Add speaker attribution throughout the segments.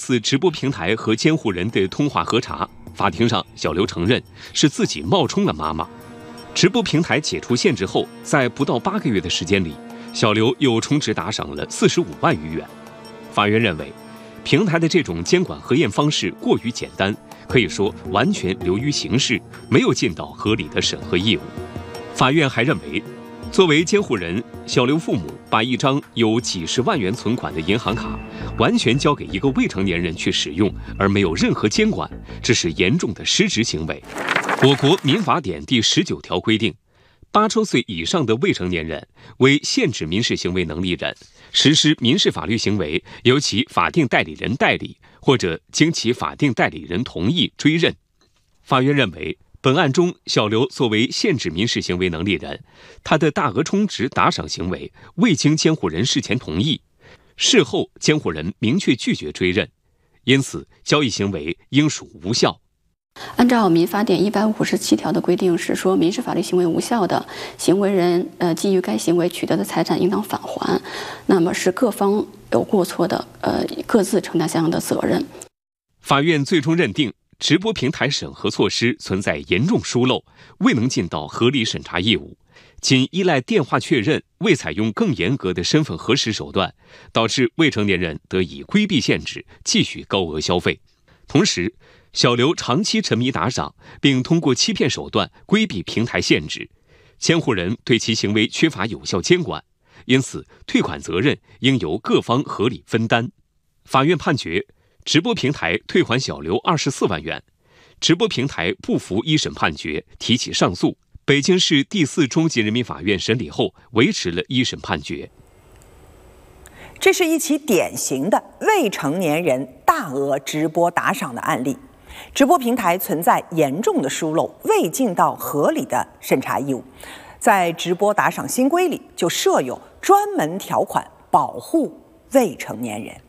Speaker 1: 次直播平台和监护人的通话核查，法庭上小刘承认是自己冒充了妈妈。直播平台解除限制后，在不到8个月的时间里，小刘又充值打赏了45万余元。法院认为，平台的这种监管核验方式过于简单，可以说完全流于形式，没有尽到合理的审核义务。法院还认为，作为监护人，小刘父母把一张有几十万元存款的银行卡完全交给一个未成年人去使用，而没有任何监管，这是严重的失职行为。我国民法典第19条规定，8周岁以上的未成年人为限制民事行为能力人，实施民事法律行为由其法定代理人代理，或者经其法定代理人同意追认。法院认为，本案中小刘作为限制民事行为能力人，他的大额充值打赏行为未经监护人事前同意，事后监护人明确拒绝追认，因此交易行为应属无效。
Speaker 2: 按照民法典157条的规定是说，民事法律行为无效的行为人，基于该行为取得的财产应当返还，那么是各方有过错的，各自承担相应的责任。
Speaker 1: 法院最终认定，直播平台审核措施存在严重疏漏，未能尽到合理审查义务，仅依赖电话确认，未采用更严格的身份核实手段，导致未成年人得以规避限制，继续高额消费。同时，小刘长期沉迷打赏，并通过欺骗手段规避平台限制，监护人对其行为缺乏有效监管，因此退款责任应由各方合理分担。法院判决，直播平台退还小刘24万元，直播平台不服一审判决，提起上诉。北京市第4中级人民法院审理后，维持了一审判决。
Speaker 3: 这是一起典型的未成年人大额直播打赏的案例。直播平台存在严重的疏漏，未尽到合理的审查义务。在直播打赏新规里就设有专门条款保护未成年人。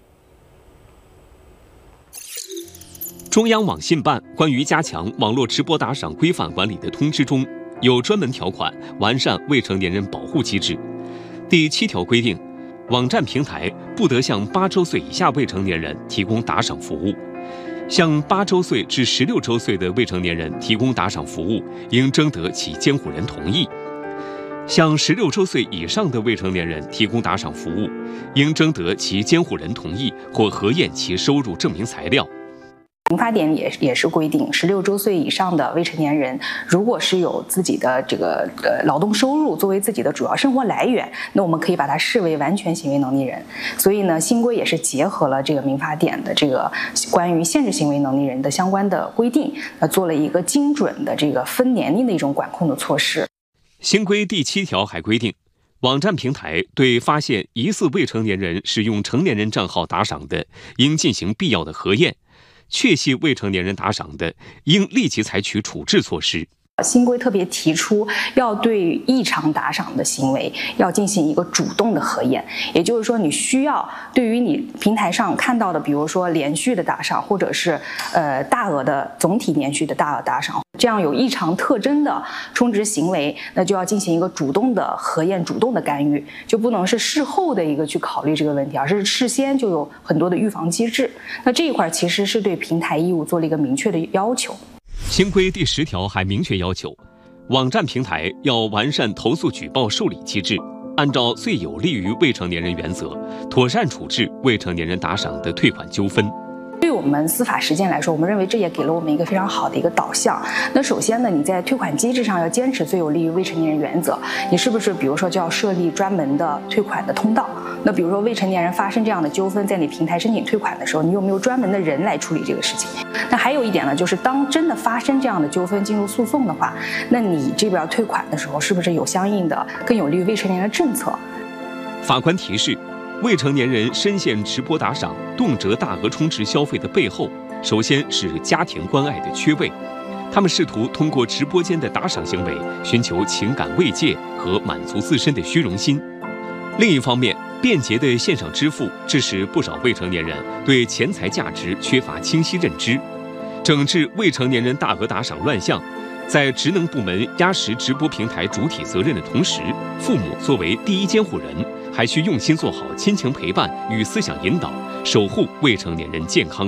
Speaker 1: 中央网信办关于加强网络直播打赏规范管理的通知中有专门条款完善未成年人保护机制。第7条规定，网站平台不得向8周岁以下未成年人提供打赏服务。向8周岁至16周岁的未成年人提供打赏服务，应征得其监护人同意；向16周岁以上的未成年人提供打赏服务，应征得其监护人同意或核验其收入证明材料。
Speaker 4: 民法典也是规定，16周岁以上的未成年人，如果是有自己的这个劳动收入作为自己的主要生活来源，那我们可以把它视为完全行为能力人。所以呢，新规也是结合了这个民法典的这个关于限制行为能力人的相关的规定，做了一个精准的这个分年龄的一种管控的措施。
Speaker 1: 新规第7条还规定，网站平台对发现疑似未成年人使用成年人账号打赏的，应进行必要的核验。确系未成年人打赏的，应立即采取处置措施。
Speaker 4: 新规特别提出，要对异常打赏的行为要进行一个主动的核验，也就是说，你需要对于你平台上看到的，比如说连续的打赏，或者是大额的总体连续的大额打赏，这样有异常特征的充值行为，那就要进行一个主动的核验、主动的干预，就不能是事后的一个去考虑这个问题，而是事先就有很多的预防机制。那这一块其实是对平台义务做了一个明确的要求。
Speaker 1: 新规第10条还明确要求，网站平台要完善投诉举报受理机制，按照最有利于未成年人原则，妥善处置未成年人打赏的退款纠纷。
Speaker 4: 对我们司法实践来说，我们认为这也给了我们一个非常好的一个导向。那首先呢，你在退款机制上要坚持最有利于未成年人原则，你是不是比如说就要设立专门的退款的通道？那比如说未成年人发生这样的纠纷，在你平台申请退款的时候，你有没有专门的人来处理这个事情？那还有一点呢，就是当真的发生这样的纠纷进入诉讼的话，那你这边退款的时候，是不是有相应的更有利于未成年人的政策？
Speaker 1: 法官提示，未成年人深陷直播打赏、动辄大额充值消费的背后，首先是家庭关爱的缺位。他们试图通过直播间的打赏行为，寻求情感慰藉和满足自身的虚荣心。另一方面，便捷的线上支付致使不少未成年人对钱财价值缺乏清晰认知。整治未成年人大额打赏乱象，在职能部门压实直播平台主体责任的同时，父母作为第一监护人，还需用心做好亲情陪伴与思想引导，守护未成年人健康